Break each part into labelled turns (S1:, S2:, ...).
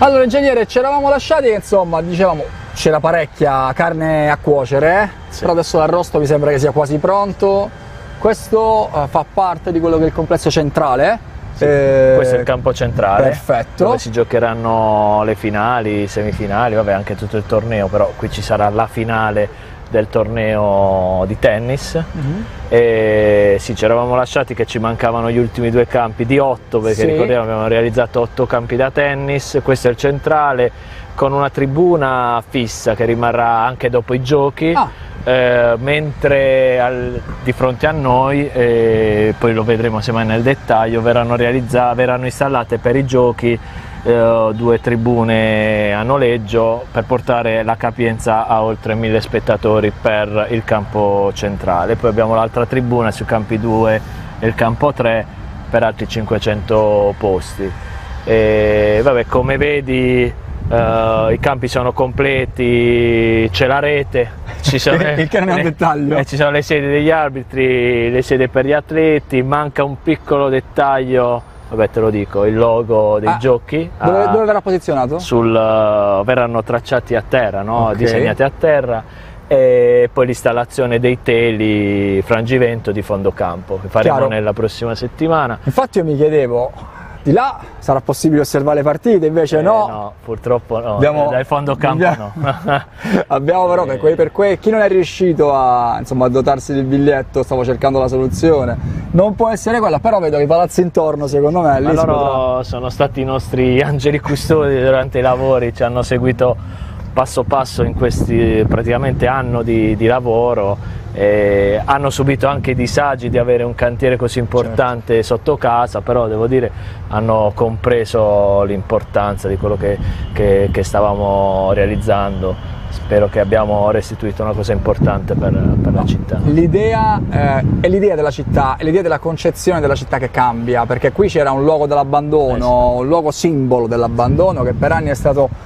S1: Allora ingegnere, ci eravamo lasciati che insomma dicevamo c'era parecchia carne a cuocere,
S2: Sì.
S1: però adesso l'arrosto mi sembra che sia quasi pronto. Questo fa parte di quello che è il complesso centale.
S2: Questo è il campo centrale,
S1: perfetto,
S2: dove si giocheranno le finali, semifinali, vabbè anche tutto il torneo, però qui ci sarà la finale del torneo di tennis. E sì, ci eravamo lasciati che ci mancavano gli ultimi 2 campi di 8, perché
S1: Sì.
S2: ricordiamo abbiamo realizzato 8 campi da tennis. Questo è il centrale con una tribuna fissa che rimarrà anche dopo i giochi. Mentre di fronte a noi, poi lo vedremo se mai nel dettaglio, verranno installate per i giochi 2 tribune a noleggio per portare la capienza a oltre 1000 spettatori per il campo centrale. Poi abbiamo l'altra tribuna sui campi 2 e il campo 3 per altri 500 posti. E, vabbè, come vedi i campi sono completi, c'è la rete, ci sono
S1: il che non è un dettaglio.
S2: ci sono le sedi degli arbitri, le sedi per gli atleti, manca un piccolo dettaglio, vabbè te lo dico, il logo dei giochi.
S1: Dove verrà posizionato?
S2: Verranno tracciati a terra, no?
S1: Okay.
S2: Disegnati a terra, e poi l'installazione dei teli frangivento di fondo campo che faremo
S1: Chiaro.
S2: nella prossima settimana.
S1: Infatti io mi chiedevo, di là sarà possibile osservare le partite, invece no.
S2: No, purtroppo no,
S1: Abbiamo-
S2: dal fondo campo no.
S1: Abbiamo però per chi non è riuscito a, insomma, a dotarsi del biglietto, stavo cercando la soluzione. Non può essere quella, però vedo i palazzi intorno, secondo me lì
S2: Ma
S1: si potrà.
S2: loro sono stati i nostri angeli custodi durante i lavori, ci hanno seguito passo passo in questi praticamente anno di lavoro. Hanno subito anche i disagi di avere un cantiere così importante sotto casa, però devo dire hanno compreso l'importanza di quello che stavamo realizzando. Spero che abbiamo restituito una cosa importante per la città.
S1: L'idea è l'idea della città, è l'idea della concezione della città che cambia, perché qui c'era un luogo dell'abbandono, un luogo simbolo dell'abbandono che per anni è stato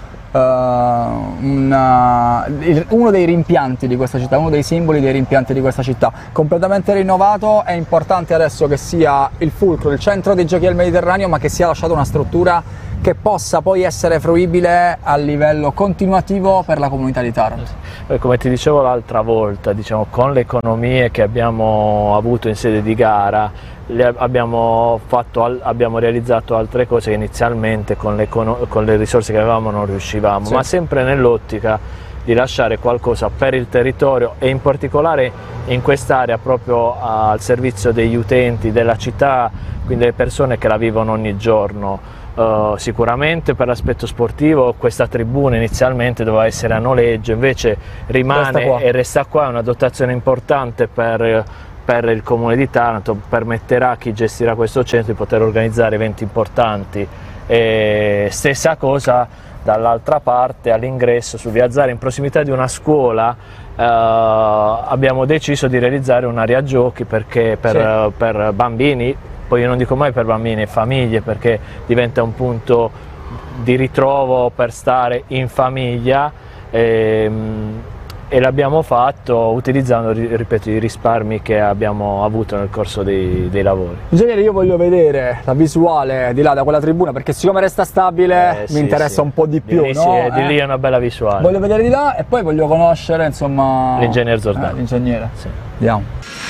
S1: uno dei rimpianti di questa città, uno dei simboli dei rimpianti di questa città, completamente rinnovato. È importante adesso che sia il fulcro, il centro dei giochi del Mediterraneo, ma che sia lasciata una struttura che possa poi essere fruibile a livello continuativo per la comunità di Taranto.
S2: Come ti dicevo l'altra volta, diciamo, con le economie che abbiamo avuto in sede di gara abbiamo realizzato altre cose che inizialmente con le risorse che avevamo non riuscivamo,
S1: Sì.
S2: ma sempre nell'ottica di lasciare qualcosa per il territorio e in particolare in quest'area proprio al servizio degli utenti della città, quindi delle persone che la vivono ogni giorno. Sicuramente per l'aspetto sportivo questa tribuna inizialmente doveva essere a noleggio, invece rimane e resta qua, è una dotazione importante per il Comune di Taranto, permetterà a chi gestirà questo centro di poter organizzare eventi importanti. E stessa cosa dall'altra parte, all'ingresso su Via Zara, in prossimità di una scuola, abbiamo deciso di realizzare un'area giochi perché per bambini, poi io non dico mai per bambini e famiglie, perché diventa un punto di ritrovo per stare in famiglia, e l'abbiamo fatto utilizzando, ripeto, i risparmi che abbiamo avuto nel corso dei lavori.
S1: Ingegnere, io voglio vedere la visuale di là da quella tribuna, perché siccome resta stabile mi interessa un po' di più,
S2: di lì,
S1: no?
S2: di lì è una bella visuale.
S1: Voglio vedere di là e poi voglio conoscere, insomma,
S2: L'ingegner Zordani.
S1: l'ingegnere.
S2: Sì.
S1: Andiamo.